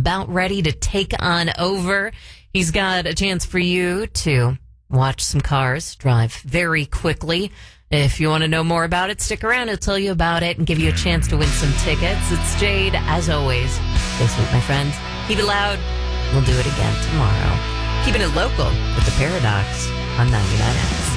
about ready to take on over. He's got a chance for you to watch some cars drive very quickly. If you want to know more about it, stick around. He'll tell you about it and give you a chance to win some tickets. It's Jade, as always. Stay sweet, my friends. Keep it loud. We'll do it again tomorrow. Keeping it local with The Paradox on 99X.